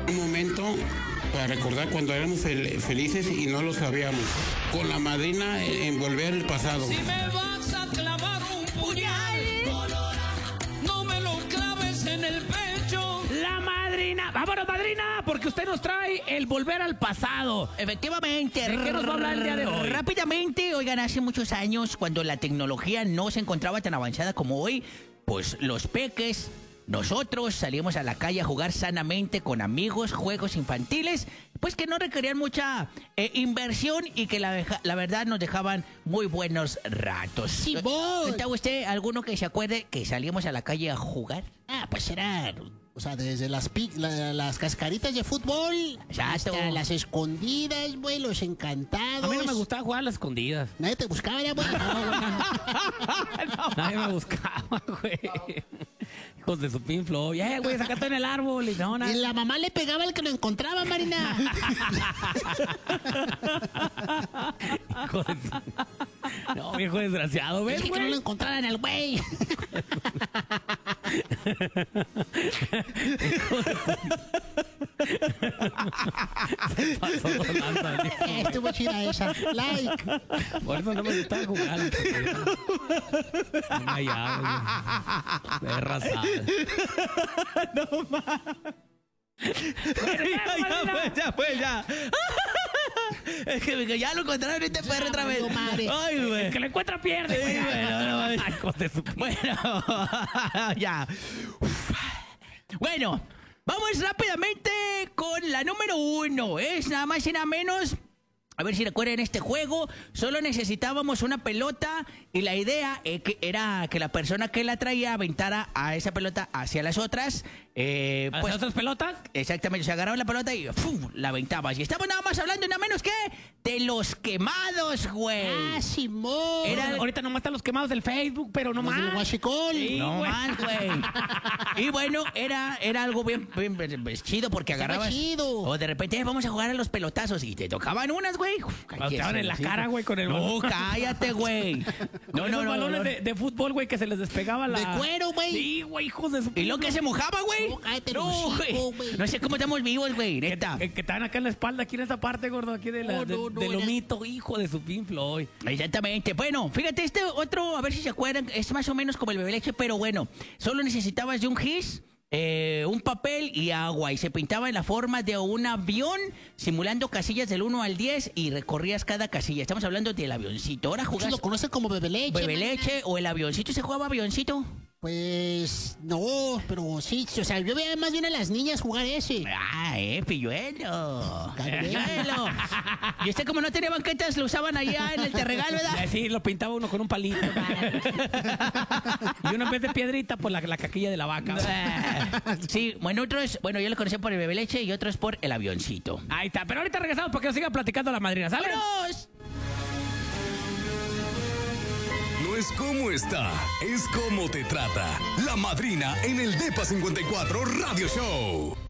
Un momento para recordar cuando éramos felices y no lo sabíamos. Con la madrina en Volver al Pasado. Si me vas a clavar un puñal, no me lo claves en el pecho. La madrina. Vámonos, madrina, porque usted nos trae el Volver al Pasado. Efectivamente. ¿De qué nos va a hablar el día de hoy? Rápidamente, oigan, hace muchos años, cuando la tecnología no se encontraba tan avanzada como hoy, pues los peques, nosotros salíamos a la calle a jugar sanamente con amigos, juegos infantiles, pues que no requerían mucha inversión y que la verdad nos dejaban muy buenos ratos. Sí, vos. ¿Está usted alguno que se acuerde que salíamos a la calle a jugar? Pues era, o sea, desde las cascaritas de fútbol Exacto. hasta las escondidas, güey, los A encantados. mí no me gustaba jugar a las escondidas. Nadie te buscaba, ya, güey. Nadie me buscaba, güey. Hijos de su pinflo. Güey, sacate en el árbol. Y no, Y la mamá le pegaba al que lo encontraba, Marina. Hijo de su... No, viejo desgraciado, ¿ves, Es que no lo güey? encontraran al güey. Se pasó con lanza, hijo. Estuvo chida esa. Like. Por eso no me gustaba jugar. No me hallaba, güey. Perra sal. Ya fue. Es que ya lo encontraron este perro otra vez. Madre. Ay, güey. El que lo encuentra pierde, güey. Ay, hijos de su Bueno, ya. Bueno, vamos rápidamente con la número 1. Es nada más y nada menos. A ver si recuerdan este juego. Solo necesitábamos una pelota y la idea era que la persona que la traía aventara a esa pelota hacia las otras. ¿Las otras pelotas? Exactamente, se agarraba la pelota y ¡fum! La aventabas. Y estamos nada más hablando nada menos que de los quemados, güey. Simón. Ahorita nomás están los quemados del Facebook, pero no Los más. del Huachicol. Sí, No güey. más, güey. Y bueno, era algo bien chido porque Estaba agarrabas. chido. O de repente vamos a jugar a los pelotazos y te tocaban unas, güey. Cuando te daban en la cara, güey, con el No, balón. cállate, güey. No, esos balones de fútbol, güey, que se les despegaba la... De cuero, güey. Sí, güey, hijos de su... Y lo que se mojaba, güey. No, cállate el No, hocico, güey. güey. No sé cómo estamos vivos, güey, Que neta. estaban acá en la espalda, aquí en esta parte, gordo, aquí de la, No, del era- lomito, hijo de su pinfloy. Exactamente. Bueno, fíjate, este otro, a ver si se acuerdan, es más o menos como el bebé leche, pero bueno, solo necesitabas de un gis, un papel y agua, y se pintaba en la forma de un avión, simulando casillas del 1 al 10, y recorrías cada casilla. Estamos hablando del avioncito. Ahora Muchos jugás lo conocen como bebé leche. bebé Marina. leche o el avioncito. ¿Se jugaba avioncito? Pues no, pero sí, o sea, yo veía más bien a las niñas jugar ese. Ah, pilluelo. Cabrón. Pilluelo. Y este como no tenía banquetas, lo usaban allá en el terregal, ¿verdad? Sí, lo pintaba uno con un palito. Y uno en vez de piedrita, pues la caquilla de la vaca. Sí, bueno, yo lo conocí por el bebé leche y otro es por el avioncito. Ahí está, pero ahorita regresamos porque nos siga platicando la madrina, ¿sale? ¡Vámonos! No es cómo está, es cómo te trata. La madrina en el DEPA 54 Radio Show.